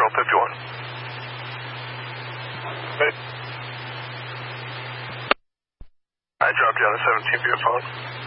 Channel 51. Hey. I dropped you on the 17 for your phone.